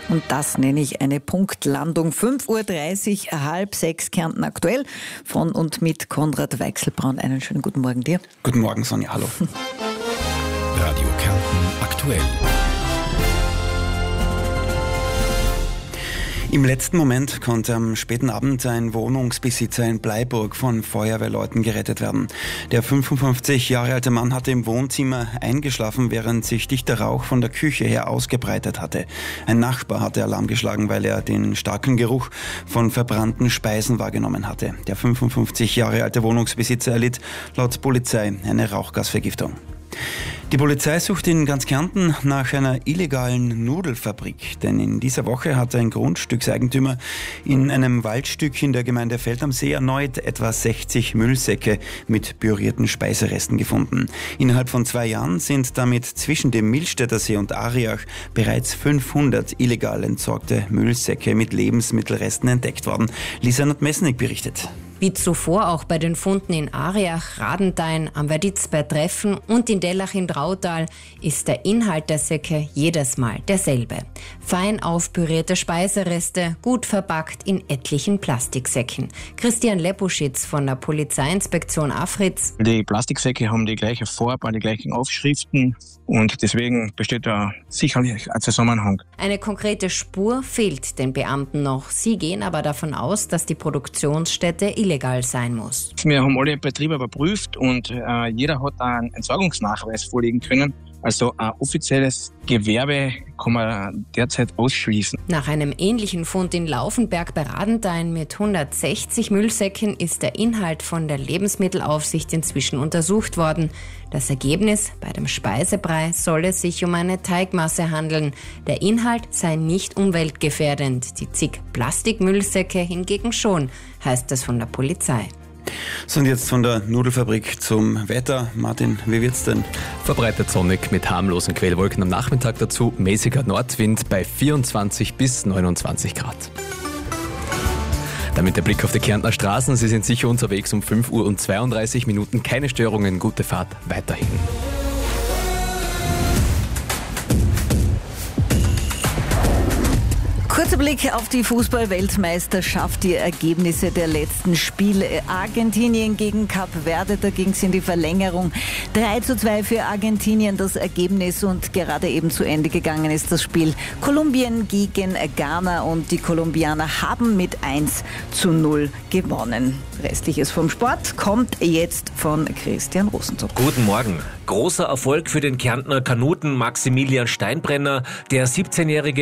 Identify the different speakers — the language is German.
Speaker 1: Und das nenne ich eine Punktlandung. 5.30 Uhr, halb 6 Kärnten aktuell. Von und mit Konrad Weichselbraun. Einen schönen guten Morgen dir.
Speaker 2: Guten Morgen, Sonja. Hallo.
Speaker 3: Radio Kärnten aktuell.
Speaker 2: Im letzten Moment konnte am späten Abend ein Wohnungsbesitzer in Bleiburg von Feuerwehrleuten gerettet werden. Der 55 Jahre alte Mann hatte im Wohnzimmer eingeschlafen, während sich dichter Rauch von der Küche her ausgebreitet hatte. Ein Nachbar hatte Alarm geschlagen, weil er den starken Geruch von verbrannten Speisen wahrgenommen hatte. Der 55 Jahre alte Wohnungsbesitzer erlitt laut Polizei eine Rauchgasvergiftung. Die Polizei sucht in ganz Kärnten nach einer illegalen Nudelfabrik, denn in dieser Woche hat ein Grundstückseigentümer in einem Waldstück in der Gemeinde Feld am See erneut etwa 60 Müllsäcke mit pürierten Speiseresten gefunden. Innerhalb von 2 Jahren sind damit zwischen dem Millstätter See und Ariach bereits 500 illegal entsorgte Müllsäcke mit Lebensmittelresten entdeckt worden. Lisa Nordmesnik berichtet.
Speaker 4: Wie zuvor auch bei den Funden in Ariach, Radenthein, am Verditz bei Treffen und in Dellach in Drautal ist der Inhalt der Säcke jedes Mal derselbe. Fein aufpürierte Speisereste, gut verpackt in etlichen Plastiksäcken. Christian Lepuschitz von der Polizeiinspektion Afritz.
Speaker 5: Die Plastiksäcke haben die gleiche Farbe, die gleichen Aufschriften und deswegen besteht da sicherlich ein Zusammenhang.
Speaker 4: Eine konkrete Spur fehlt den Beamten noch. Sie gehen aber davon aus, dass die Produktionsstätte illegal sein muss.
Speaker 5: Wir haben alle Betriebe überprüft und jeder hat einen Entsorgungsnachweis vorlegen können. Also ein offizielles Gewerbe kann man derzeit ausschließen.
Speaker 4: Nach einem ähnlichen Fund in Laufenberg bei Radenthein mit 160 Müllsäcken ist der Inhalt von der Lebensmittelaufsicht inzwischen untersucht worden. Das Ergebnis: bei dem Speisebrei soll es sich um eine Teigmasse handeln. Der Inhalt sei nicht umweltgefährdend, die zig Plastikmüllsäcke hingegen schon, heißt es von der Polizei.
Speaker 2: So, und jetzt von der Nudelfabrik zum Wetter. Martin, wie wird's denn?
Speaker 3: Verbreitet sonnig mit harmlosen Quellwolken am Nachmittag dazu. Mäßiger Nordwind bei 24 bis 29 Grad. Damit der Blick auf die Kärntner Straßen. Sie sind sicher unterwegs um 5 Uhr und 32 Minuten. Keine Störungen, gute Fahrt weiterhin.
Speaker 1: Kurzer Blick auf die Fußball-Weltmeisterschaft, die Ergebnisse der letzten Spiele. Argentinien gegen Kap Verde, da ging es in die Verlängerung. 3:2 für Argentinien das Ergebnis und gerade eben zu Ende gegangen ist das Spiel Kolumbien gegen Ghana und die Kolumbianer haben mit 1:0 gewonnen. Restliches vom Sport kommt jetzt von Christian Rosenzopf.
Speaker 6: Guten Morgen. Großer Erfolg für den Kärntner Kanuten Maximilian Steinbrenner. Der 17-jährige